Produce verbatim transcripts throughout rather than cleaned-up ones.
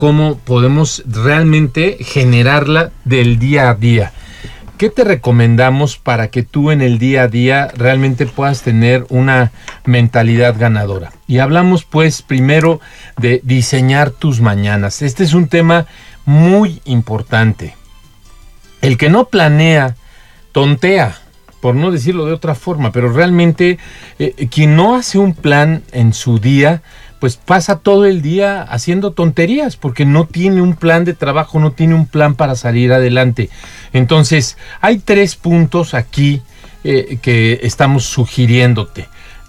cómo podemos realmente generarla del día a día. ¿Qué te recomendamos para que tú en el día a día realmente puedas tener una mentalidad ganadora? Y hablamos pues primero de diseñar tus mañanas. Este es un tema muy importante. El que no planea, tontea, por no decirlo de otra forma, pero realmente eh, quien no hace un plan en su día, pues pasa todo el día haciendo tonterías, porque no tiene un plan de trabajo, no tiene un plan para salir adelante. Entonces, hay tres puntos aquí eh, que estamos sugiriéndote.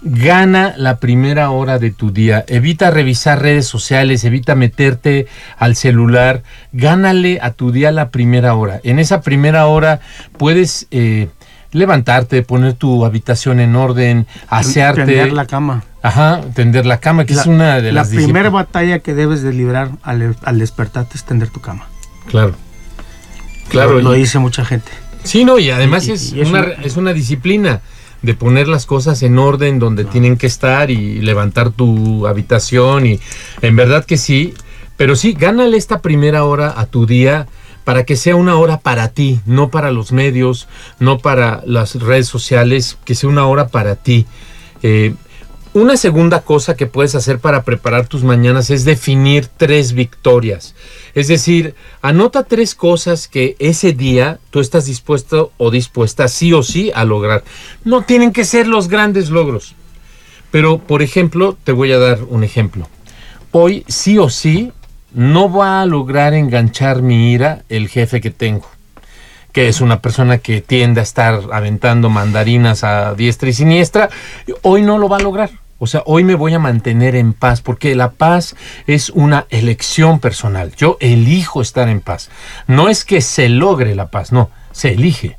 Gana la primera hora de tu día, evita revisar redes sociales, evita meterte al celular, gánale a tu día la primera hora. En esa primera hora puedes eh, levantarte, poner tu habitación en orden, asearte. Tender la cama. Ajá, tender la cama, que la, es una de las... La primera batalla que debes de librar al, al despertarte es tender tu cama. Claro. Claro. Lo, lo dice mucha gente. Sí, no, y además y, es, y es, una, una, es una disciplina de poner las cosas en orden donde no. tienen que estar y levantar tu habitación y en verdad que sí, pero sí, gánale esta primera hora a tu día para que sea una hora para ti, no para los medios, no para las redes sociales, que sea una hora para ti. Eh, Una segunda cosa que puedes hacer para preparar tus mañanas es definir tres victorias. Es decir, anota tres cosas que ese día tú estás dispuesto o dispuesta sí o sí a lograr. No tienen que ser los grandes logros. Pero, por ejemplo, te voy a dar un ejemplo. Hoy sí o sí no va a lograr enganchar mi ira el jefe que tengo, que es una persona que tiende a estar aventando mandarinas a diestra y siniestra. Hoy no lo va a lograr. O sea, hoy me voy a mantener en paz, porque la paz es una elección personal. Yo elijo estar en paz. No es que se logre la paz, no, se elige.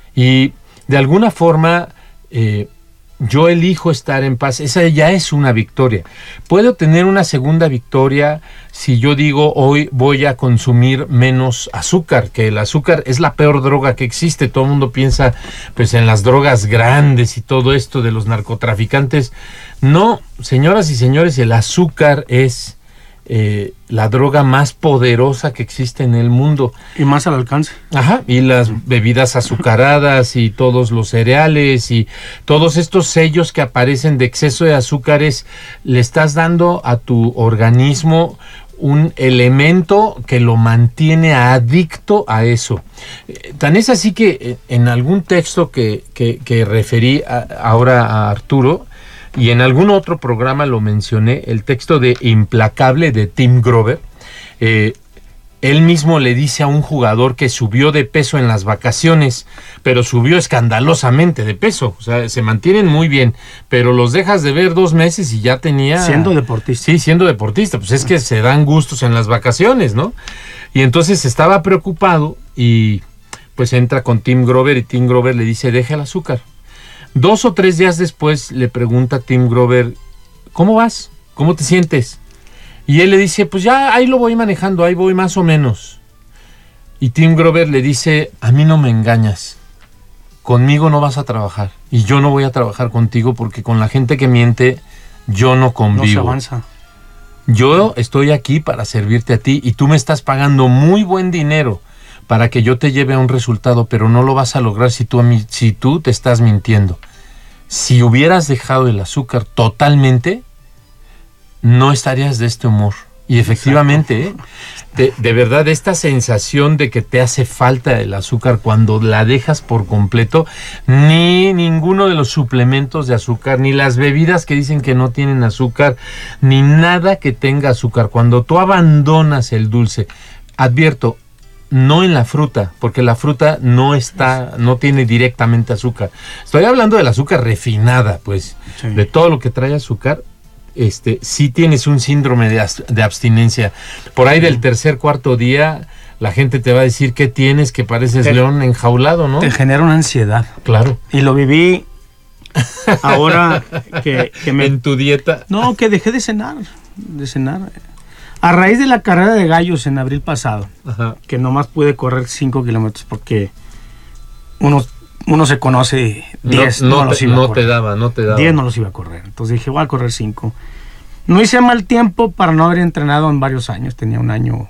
Y de alguna forma, eh, yo elijo estar en paz. Esa ya es una victoria. Puedo tener una segunda victoria si yo digo hoy voy a consumir menos azúcar, que el azúcar es la peor droga que existe. Todo el mundo piensa pues en las drogas grandes y todo esto de los narcotraficantes. No, señoras y señores, el azúcar es eh, la droga más poderosa que existe en el mundo. Y más al alcance. Ajá, y las bebidas azucaradas y todos los cereales y todos estos sellos que aparecen de exceso de azúcares, le estás dando a tu organismo un elemento que lo mantiene adicto a eso. Eh, tan es así que eh, en algún texto que, que, que referí a, ahora a Arturo, y en algún otro programa lo mencioné, el texto de Implacable de Tim Grover, eh, él mismo le dice a un jugador que subió de peso en las vacaciones, pero subió escandalosamente de peso, o sea, se mantienen muy bien, pero los dejas de ver dos meses y ya tenía... Siendo deportista. Sí, siendo deportista, pues es que se dan gustos en las vacaciones, ¿no? Y entonces estaba preocupado y pues entra con Tim Grover y Tim Grover le dice, deja el azúcar. Dos o tres días después le pregunta a Tim Grover, ¿cómo vas? ¿Cómo te sientes? Y él le dice, pues ya ahí lo voy manejando, ahí voy más o menos. Y Tim Grover le dice, a mí no me engañas, conmigo no vas a trabajar y yo no voy a trabajar contigo porque con la gente que miente yo no convivo. No se avanza. Yo estoy aquí para servirte a ti y tú me estás pagando muy buen dinero para que yo te lleve a un resultado, pero no lo vas a lograr si tú, si tú te estás mintiendo. Si hubieras dejado el azúcar totalmente, no estarías de este humor. Y efectivamente, ¿eh? de, de verdad, esta sensación de que te hace falta el azúcar cuando la dejas por completo, ni ninguno de los suplementos de azúcar, ni las bebidas que dicen que no tienen azúcar, ni nada que tenga azúcar. Cuando tú abandonas el dulce, advierto, no en la fruta, porque la fruta no está, no tiene directamente azúcar. Estoy hablando del azúcar refinada, pues, sí. De todo lo que trae azúcar, este, sí tienes un síndrome de, de abstinencia. Por ahí sí. Del tercer, cuarto día, la gente te va a decir que tienes, que pareces te, león enjaulado, ¿no? Te genera una ansiedad. Claro. Y lo viví ahora que, que me... En tu dieta. No, que dejé de cenar, de cenar... A raíz de la carrera de gallos en abril pasado, ajá, que nomás pude correr cinco kilómetros porque uno, uno se conoce diez, no, no, no los te, iba no a correr. te daba, no te daba. diez no los iba a correr. Entonces dije, voy a correr cinco. No hice mal tiempo para no haber entrenado en varios años. Tenía un año